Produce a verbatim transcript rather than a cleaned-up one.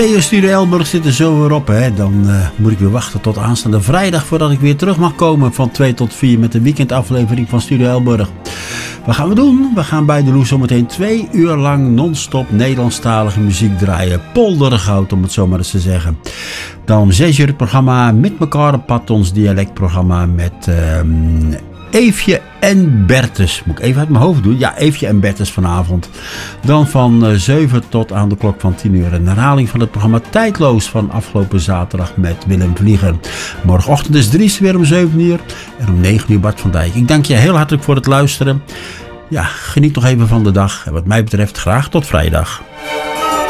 Studio Elburg zit er zo weer op. Hè. Dan uh, moet ik weer wachten tot aanstaande vrijdag voordat ik weer terug mag komen van twee tot vier met de weekendaflevering van Studio Elburg. Wat gaan we doen? We gaan bij de Loes zometeen twee uur lang non-stop Nederlandstalige muziek draaien. Poldergoud, om het zo maar eens te zeggen. Dan om zes uur het programma Met mekaar op pad, ons dialectprogramma met uh, Eefje en Bertus. Moet ik even uit mijn hoofd doen. Ja, Eefje en Bertus vanavond. Dan van uh, zeven tot aan de klok van tien uur. Een herhaling van het programma Tijdloos van afgelopen zaterdag met Willem Vlieger. Morgenochtend is Dries weer om zeven uur. En om negen uur Bart van Dijk. Ik dank je heel hartelijk voor het luisteren. Ja, geniet nog even van de dag. En wat mij betreft graag tot vrijdag.